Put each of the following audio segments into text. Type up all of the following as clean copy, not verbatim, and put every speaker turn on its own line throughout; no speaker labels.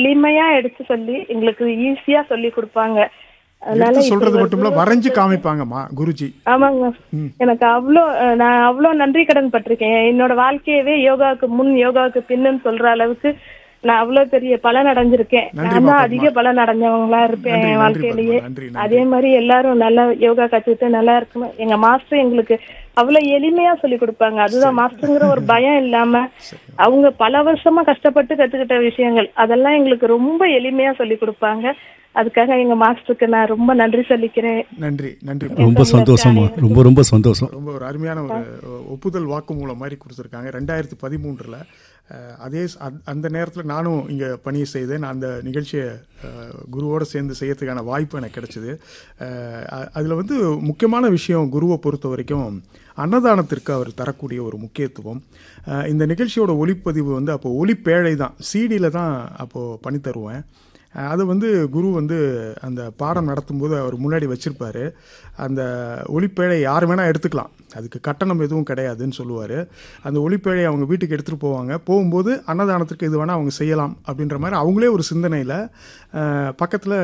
எளிமையா எடுத்து சொல்லி எங்களுக்கு ஈஸியா சொல்லி கொடுப்பாங்க. அதனால
எடுத்து
இப்படி
சொல்றது
ஒரு
மட்டும் இல்ல,
குரு
வரைஞ்சு
கிடைச்சது.
காமிப்பாங்கம்மா குருஜி.
ஆமாங்க. எனக்கு நான் அவ்வளோ நன்றி கடன் பட்டிருக்கேன். என்னோட வாழ்க்கையவே யோகாவுக்கு முன் யோகாவுக்கு பின்னுன்னு சொல்ற அளவுக்கு நான் அவ்வளவு பெரிய பலன் அடைஞ்சிருக்கேன்.
நன்றிம்மா
நான் தான்
பத்மா.
அதிக பலன் அடைஞ்சவங்களா இருப்பேன்
நன்றி
என்
நன்றி பத்மா,
வாழ்க்கையிலேயே.
நன்றி
அதே
நன்றி.
மாதிரி எல்லாரும் நல்லா யோகா கத்துக்கிட்டு நல்லா இருக்கணும். எங்க மாஸ்டர் எங்களுக்கு அவ்வளவு எளிமையா சொல்லி கொடுப்பாங்க. அதுதான் மாஸ்டருங்கிற ஒரு பயம் இல்லாம அவங்க பல வருஷமா கஷ்டப்பட்டு கத்துக்கிட்ட விஷயங்கள் அதெல்லாம் எங்களுக்கு ரொம்ப எளிமையா சொல்லி கொடுப்பாங்க. அதுக்காக எங்க மாஸ்டருக்கு நான் ரொம்ப நன்றி சொல்லிக்கிறேன்.
நன்றி நன்றி.
ரொம்ப சந்தோஷமா, ரொம்ப ரொம்ப சந்தோஷம்.
ரொம்ப ஒரு அருமையான ஒரு ஒப்புதல் வாக்குமூலம் மாதிரி கொடுத்துருக்காங்க 2013. அதே அந்த நேரத்தில் நானும் இங்கே பணியை செய்தேன். அந்த நிகழ்ச்சியை குருவோடு சேர்ந்து செய்யறதுக்கான வாய்ப்பு எனக்கு கிடைச்சிது. அதில் வந்து முக்கியமான விஷயம் குருவை பொறுத்த வரைக்கும் அன்னதானத்திற்கு அவர் தரக்கூடிய ஒரு முக்கியத்துவம். இந்த நிகழ்ச்சியோட ஒளிப்பதிவு வந்து அப்போ ஒளிப்பேழை தான், சிடியில் தான் அப்போது பண்ணி தருவேன். அது வந்து குரு வந்து அந்த பாடம் நடத்தும்போது அவர் முன்னாடி வச்சுருப்பார். அந்த ஒளிப்பேழை யார் வேணால் எடுத்துக்கலாம், அதுக்கு கட்டணம் எதுவும் கிடையாதுன்னு சொல்லுவார். அந்த ஒளிப்பேழையை அவங்க வீட்டுக்கு எடுத்துகிட்டு போவாங்க. போகும்போது அன்னதானத்துக்கு இது வேணால் அவங்க செய்யலாம் அப்படின்ற மாதிரி அவங்களே ஒரு சிந்தனையில் பக்கத்தில்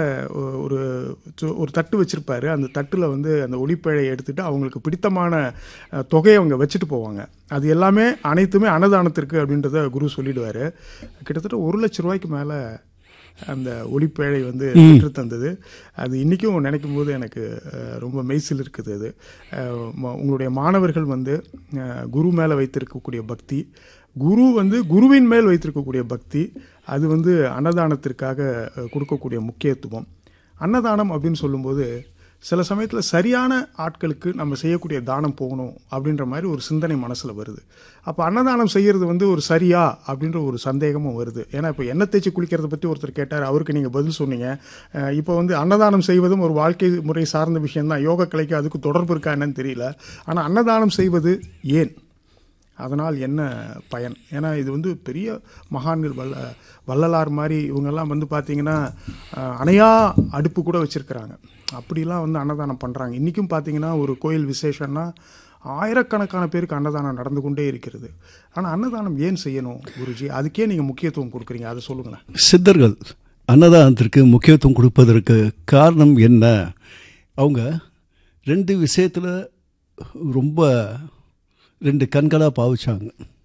ஒரு தட்டு வச்சுருப்பார். அந்த தட்டில் வந்து அந்த ஒளிப்பேழையை எடுத்துகிட்டு அவங்களுக்கு பிடித்தமான தொகையை அவங்க வச்சுட்டு போவாங்க. அது எல்லாமே அனைத்துமே அன்னதானத்திற்கு அப்படின்றத குரு சொல்லிடுவார். கிட்டத்தட்ட 1 லட்ச ரூபாய்க்கு மேலே அந்த ஒளிப்பேழை வந்து பெற்று தந்தது. அது இன்றைக்கும் நினைக்கும் போது எனக்கு ரொம்ப மெய்சில் இருக்குது. அது உங்களுடைய மாணவர்கள் வந்து குரு மேலே வைத்திருக்கக்கூடிய பக்தி, குரு வந்து குருவின் மேல் வைத்திருக்கக்கூடிய பக்தி, அது வந்து அன்னதானத்திற்காக கொடுக்கக்கூடிய முக்கியத்துவம். அன்னதானம் அப்படின்னு சொல்லும்போது சில சமயத்தில் சரியான ஆட்களுக்கு நம்ம செய்யக்கூடிய தானம் போகணும் அப்படின்ற மாதிரி ஒரு சிந்தனை மனசில் வருது. அப்போ அன்னதானம் செய்கிறது வந்து ஒரு சரியா அப்படின்ற ஒரு சந்தேகமும் வருது. ஏன்னா இப்போ எண்ணெய் தேய்ச்சி குளிக்கிறத பற்றி ஒருத்தர் கேட்டார், அவருக்கு நீங்கள் பதில் சொன்னீங்க. இப்போ வந்து அன்னதானம் செய்வதும் ஒரு வாழ்க்கை முறை சார்ந்த விஷயம்தான். யோக கலைக்கு அதுக்கு தொடர்பு இருக்கா என்னன்னு தெரியல. ஆனால் அன்னதானம் செய்வது ஏன், அதனால் என்ன பயன்? ஏன்னா இது வந்து பெரிய மகான்கள் வள்ளலார் மாதிரி இவங்கெல்லாம் வந்து பார்த்திங்கன்னா அணையா அடுப்பு கூட வச்சுருக்கிறாங்க. அப்படிலாம் வந்து அன்னதானம் பண்ணுறாங்க. இன்றைக்கும் பார்த்திங்கன்னா ஒரு கோயில் விசேஷம்னா ஆயிரக்கணக்கான பேருக்கு அன்னதானம் நடந்து கொண்டே இருக்கிறது. ஆனால் அன்னதானம் ஏன் செய்யணும் குருஜி? அதுக்கே நீங்கள் முக்கியத்துவம் கொடுக்குறீங்க, அதை சொல்லுங்களேன்.
சித்தர்கள் அன்னதானத்திற்கு முக்கியத்துவம் கொடுப்பதற்கு காரணம் என்ன? அவங்க 2 விஷயத்தில் ரொம்ப 2 கண்களாக பாவிச்சாங்க.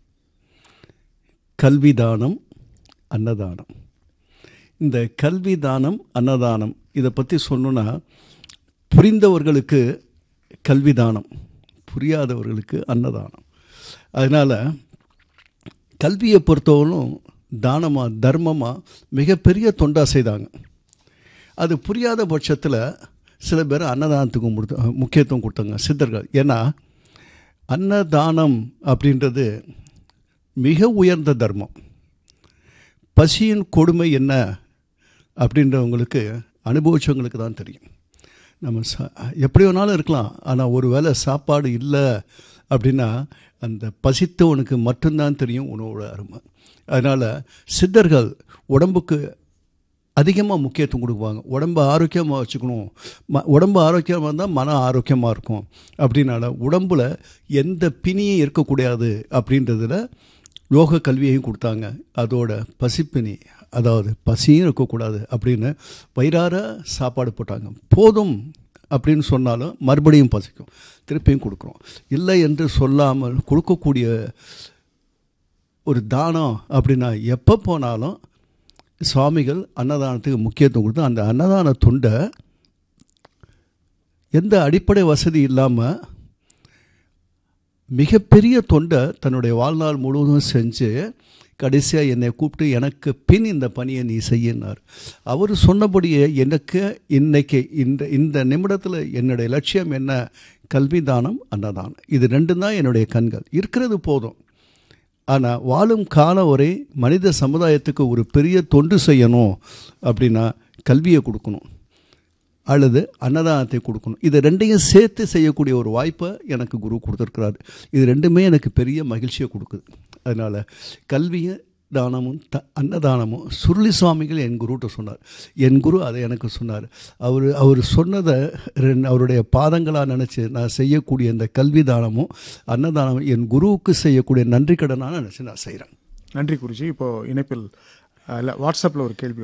கல்வி தானம், அன்னதானம். இந்த கல்வி தானம், அன்னதானம் இதை பற்றி சொன்னோன்னா, புரிந்தவர்களுக்கு கல்வி தானம், புரியாதவர்களுக்கு அன்னதானம். அதனால் கல்வியை பொறுத்தவரைக்கும் தானமாக தர்மமாக மிகப்பெரிய தொண்டா செய்தாங்க. அது புரியாத பட்சத்தில் சில பேர் அன்னதானத்துக்கு முக்கியத்துவம் கொடுத்தாங்க சித்தர்கள். ஏன்னா அன்னதானம் அப்படின்றது மிக உயர்ந்த தர்மம். பசியின் கொடுமை என்ன அப்படின்றவங்களுக்கு, அனுபவிச்சவங்களுக்கு தான் தெரியும். நம்ம எப்படி வேணாலும் இருக்கலாம், ஆனால் ஒரு வேளை சாப்பாடு இல்லை அப்படின்னா அந்த பசித்தவனுக்கு மட்டும்தான் தெரியும் உணவோட அருமை. அதனால் சித்தர்கள் உடம்புக்கு அதிகமாக முக்கியத்துவம் கொடுப்பாங்க. உடம்பை ஆரோக்கியமாக வச்சுக்கணும், உடம்பு ஆரோக்கியமாக இருந்தால் மன ஆரோக்கியமாக இருக்கும். அப்படின்னால உடம்பில் எந்த பிணியும் இருக்கக்கூடாது அப்படின்றதில் யோக கல்வியையும் கொடுத்தாங்க. அதோட பசிப்பினி, அதாவது பசியும் இருக்கக்கூடாது அப்படின்னு வயிறார சாப்பாடு போட்டாங்க. போதும் அப்படின்னு சொன்னாலும் மறுபடியும் பசிக்கும், திருப்பியும் கொடுக்குறோம். இல்லை என்று சொல்லாமல் கொடுக்கக்கூடிய ஒரு தானம் அப்படின்னா எப்போ போனாலும் சுவாமிகள் அன்னதானத்துக்கு முக்கியத்துவம் கொடுத்து, அந்த அன்னதான தொண்டை எந்த அடிப்படை வசதி இல்லாமல் மிகப்பெரிய தொண்டை தன்னுடைய வாழ்நாள் முழுவதும் செஞ்சு கடைசியாக என்னை கூப்பிட்டு எனக்கு பின் இந்த பணியை நீ செய்யினார். அவர் சொன்னபடியே எனக்கு இன்னைக்கு இந்த நிமிடத்தில் என்னுடைய லட்சியம் என்ன? கல்வி தானம், அன்னதானம். இது 2 தான் என்னுடைய கண்கள். இருக்கிறது போதும். ஆனால் வாழும் காலம் வரை மனித சமுதாயத்துக்கு ஒரு பெரிய தொண்டு செய்யணும் அப்படின்னா கல்வியை கொடுக்கணும் அல்லது அன்னதானத்தை கொடுக்கணும். இது 2ஐயும் சேர்த்து செய்யக்கூடிய ஒரு வாய்ப்பை எனக்கு குரு கொடுத்துருக்கிறாரு. இது 2மே எனக்கு பெரிய மகிழ்ச்சியை கொடுக்குது. அதனால் கல்வியை தானமும் அன்னதானமும் சுருளி சுவாமிகள் என் குருகிட்ட சொன்னார். என் குரு அதை எனக்கு சொன்னார். அவர் சொன்னதை அவருடைய பாதங்களாக நினச்சி நான் செய்யக்கூடிய இந்த கல்வி தானமும் அன்னதானமும் என் குருவுக்கு செய்யக்கூடிய நன்றி கடனாக நினச்சி நான் செய்கிறேன்.
நன்றி குருஜி. இப்போது இணைப்பில் வாட்ஸ்அப்பில் ஒரு கேள்வி